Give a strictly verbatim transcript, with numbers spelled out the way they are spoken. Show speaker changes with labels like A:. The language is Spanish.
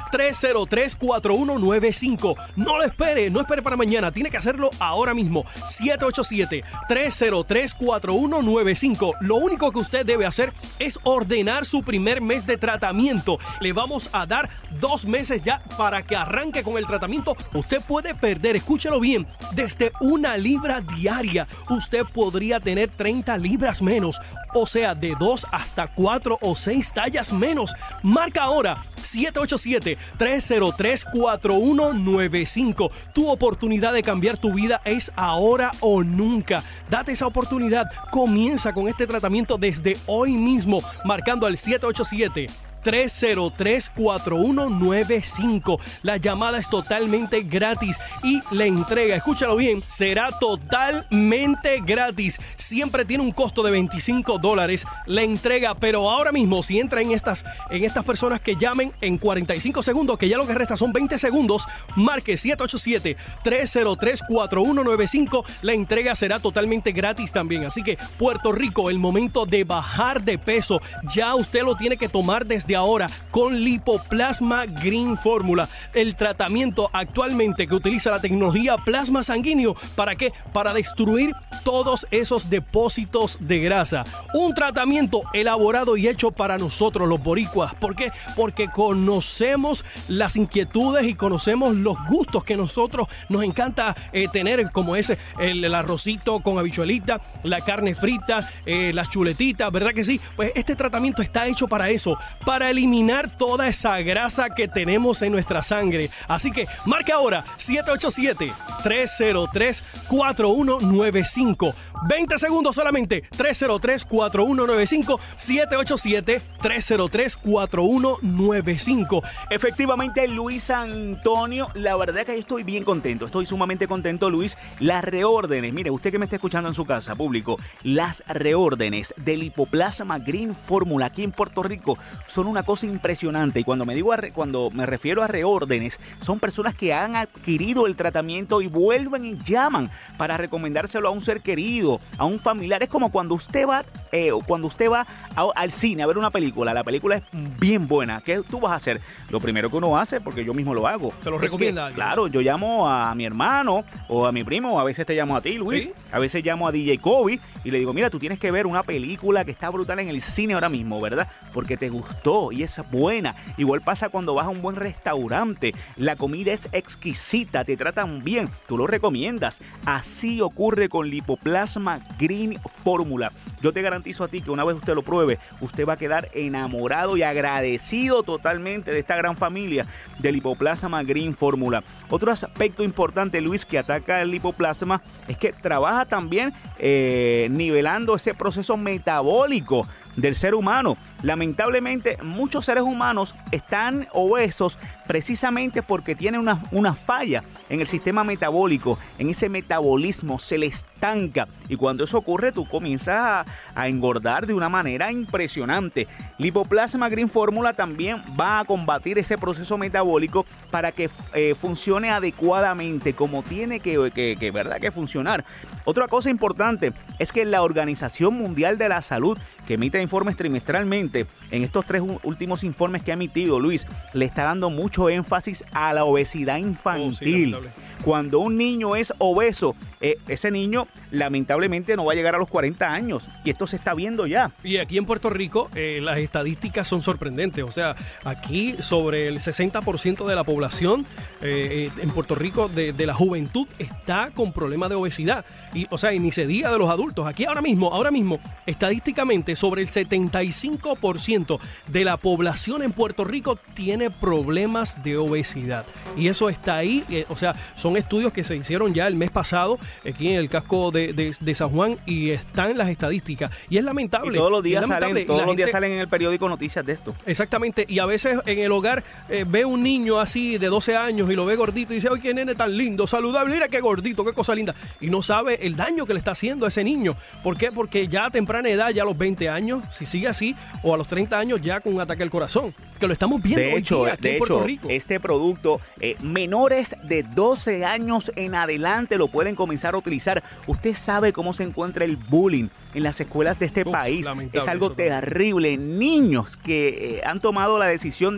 A: tres cero tres, cuatro uno nueve cinco. No lo espere, no espere para mañana, tiene que hacerlo ahora mismo. siete ocho siete, tres cero tres, cuatro uno nueve cinco. Lo único que usted debe hacer es ordenar su primer mes de tratamiento. Le vamos a dar dos meses ya para que arranque con el tratamiento. Usted puede perder, escúchelo bien, desde una libra diaria. Usted podría tener treinta libras menos, o sea, de dos hasta cuatro o seis tallas menos. Marca ahora siete ocho siete, tres cero tres, cuatro uno nueve cinco. Tu oportunidad de cambiar tu vida es ahora o nunca. Date esa oportunidad. Comienza con este tratamiento desde hoy mismo, marcando al siete ocho siete, tres cero tres, cuatro uno nueve cinco. La llamada es totalmente gratis y la entrega, escúchalo bien, será totalmente gratis. Siempre tiene un costo de veinticinco dólares la entrega, pero ahora mismo si entra en estas, en estas personas que llamen en cuarenta y cinco segundos, que ya lo que resta son veinte segundos, marque siete ocho siete, tres cero tres, cuatro uno nueve cinco. La entrega será totalmente gratis también. Así que Puerto Rico, el momento de bajar de peso ya usted lo tiene que tomar desde ahora con Lipoplasma Green Fórmula, el tratamiento actualmente que utiliza la tecnología plasma sanguíneo. ¿Para qué? Para destruir todos esos depósitos de grasa. Un tratamiento elaborado y hecho para nosotros los boricuas. ¿Por qué? Porque conocemos las inquietudes y conocemos los gustos que nosotros nos encanta eh, tener, como ese el, el arrocito con habichuelita, la carne frita, eh, las chuletitas, ¿verdad que sí? Pues este tratamiento está hecho para eso, para eliminar toda esa grasa que tenemos en nuestra sangre. Así que marca ahora siete ocho siete, tres cero tres, cuatro uno nueve cinco. veinte segundos solamente. tres cero tres, cuatro uno nueve cinco. siete ocho siete, tres cero tres, cuatro uno nueve cinco.
B: Efectivamente, Luis Antonio, la verdad que yo estoy bien contento. Estoy sumamente contento, Luis. Las reórdenes, mire, usted que me está escuchando en su casa, público, las reórdenes de Lipoplasma Green Fórmula aquí en Puerto Rico son una cosa impresionante. Y cuando me digo a re, cuando me refiero a reórdenes, son personas que han adquirido el tratamiento y vuelven y llaman para recomendárselo a un ser querido, a un familiar. Es como cuando usted va eh, cuando usted va a, al cine a ver una película. La película es bien buena. ¿Qué tú vas a hacer? Lo primero que uno hace, porque yo mismo lo hago,
A: se lo
B: es
A: recomienda.
B: Que, claro, yo llamo a mi hermano o a mi primo, o a veces te llamo a ti, Luis. ¿Sí? A veces llamo a D J Kobe y le digo, mira, tú tienes que ver una película que está brutal en el cine ahora mismo, ¿verdad? Porque te gustó y es buena. Igual pasa cuando vas a un buen restaurante. La comida es exquisita, te tratan bien, tú lo recomiendas. Así ocurre con Lipoplasma Green Fórmula. Yo te garantizo a ti que una vez usted lo pruebe, usted va a quedar enamorado y agradecido totalmente de esta gran familia de Lipoplasma Green Fórmula. Otro aspecto importante, Luis, que ataca el lipoplasma es que trabaja también eh, nivelando ese proceso metabólico del ser humano. Lamentablemente, muchos seres humanos están obesos precisamente porque tienen una, una falla en el sistema metabólico, en ese metabolismo se le estanca, y cuando eso ocurre tú comienzas a, a engordar de una manera impresionante. Lipoplasma Green Fórmula también va a combatir ese proceso metabólico para que eh, funcione adecuadamente como tiene que, que, que, ¿verdad? que funcionar. Otra cosa importante es que la Organización Mundial de la Salud, que emite informes trimestralmente, en estos tres últimos informes que ha emitido, Luis, le está dando mucho énfasis a la obesidad infantil. Oh, sí, cuando un niño es obeso, eh, ese niño lamentablemente no va a llegar a los cuarenta años, y esto se está viendo ya.
A: Y aquí en Puerto Rico eh, las estadísticas son sorprendentes. O sea, aquí sobre el sesenta por ciento de la población eh, en Puerto Rico de, de la juventud está con problemas de obesidad. Y, o sea, y ni se diga de los adultos. Aquí ahora mismo, ahora mismo, estadísticamente sobre el setenta y cinco por ciento de la población en Puerto Rico tiene problemas de obesidad. Y eso está ahí, eh, o sea, son estudios que se hicieron ya el mes pasado aquí en el casco de, de, de San Juan, y están las estadísticas. Y es lamentable.
B: Y todos los días,
A: salen,
B: todos los días salen en el periódico noticias de esto.
A: Exactamente. Y a veces en el hogar eh, ve un niño así de doce años y lo ve gordito y dice, ¡ay, qué nene tan lindo, saludable! Mira qué gordito, qué cosa linda. Y no sabe el daño que le está haciendo a ese niño. ¿Por qué? Porque ya a temprana edad, ya a los veinte años, si sigue así, o a los treinta años ya con un ataque al corazón, que lo estamos viendo
B: de
A: hoy
B: hecho,
A: día aquí
B: de
A: en
B: hecho,
A: Puerto Rico.
B: Este producto, eh, menores de doce años en adelante lo pueden comenzar a utilizar. Usted sabe cómo se encuentra el bullying en las escuelas de este Uf, país. Es algo terrible. Niños que eh, han tomado la decisión